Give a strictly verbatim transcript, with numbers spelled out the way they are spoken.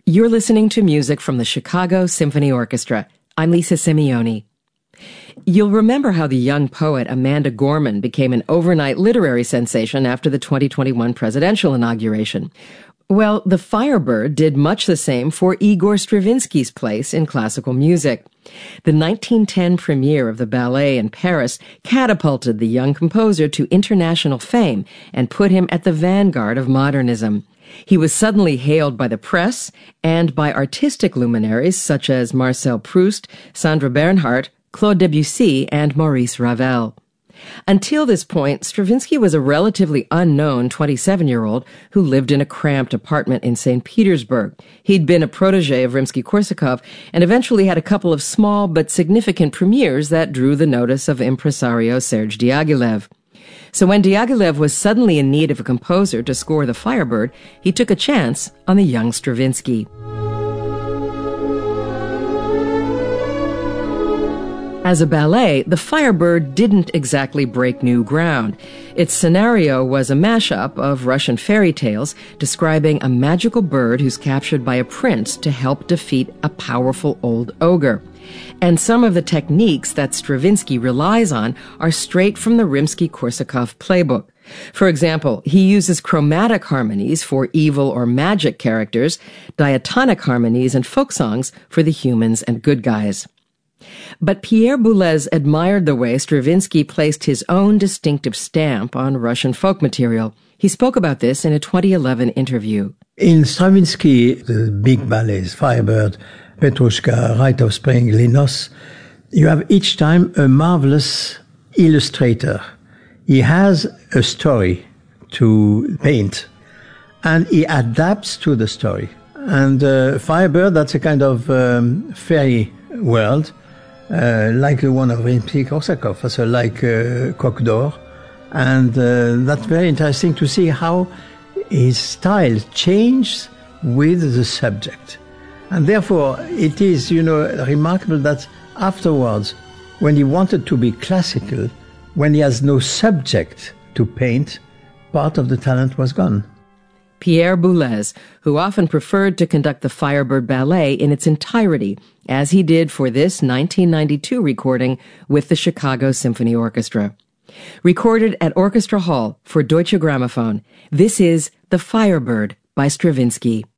You're listening to music from the Chicago Symphony Orchestra. I'm Lisa Simeoni. You'll remember how the young poet Amanda Gorman became an overnight literary sensation after the twenty twenty-one presidential inauguration. Well, the Firebird did much the same for Igor Stravinsky's place in classical music. The nineteen ten premiere of the ballet in Paris catapulted the young composer to international fame and put him at the vanguard of modernism. He was suddenly hailed by the press and by artistic luminaries such as Marcel Proust, Sandra Bernhardt, Claude Debussy, and Maurice Ravel. Until this point, Stravinsky was a relatively unknown twenty-seven-year-old who lived in a cramped apartment in Saint Petersburg. He'd been a protege of Rimsky-Korsakov and eventually had a couple of small but significant premieres that drew the notice of impresario Serge Diaghilev. So when Diaghilev was suddenly in need of a composer to score the Firebird, he took a chance on the young Stravinsky. As a ballet, the Firebird didn't exactly break new ground. Its scenario was a mashup of Russian fairy tales describing a magical bird who's captured by a prince to help defeat a powerful old ogre. And some of the techniques that Stravinsky relies on are straight from the Rimsky-Korsakov playbook. For example, he uses chromatic harmonies for evil or magic characters, diatonic harmonies and folk songs for the humans and good guys. But Pierre Boulez admired the way Stravinsky placed his own distinctive stamp on Russian folk material. He spoke about this in a twenty eleven interview. In Stravinsky, the big ballets, Firebird, Petrushka, Rite of Spring, Les Noces, you have each time a marvelous illustrator. He has a story to paint, and he adapts to the story. And uh, Firebird, that's a kind of um, fairy world, uh, like the one of Rimsky-Korsakov, so like uh, Coq d'Or. And uh, that's very interesting to see how his style changes with the subject. And therefore, it is, you know, remarkable that afterwards, when he wanted to be classical, when he has no subject to paint, part of the talent was gone. Pierre Boulez, who often preferred to conduct the Firebird Ballet in its entirety, as he did for this nineteen ninety-two recording with the Chicago Symphony Orchestra. Recorded at Orchestra Hall for Deutsche Grammophon, this is The Firebird by Stravinsky.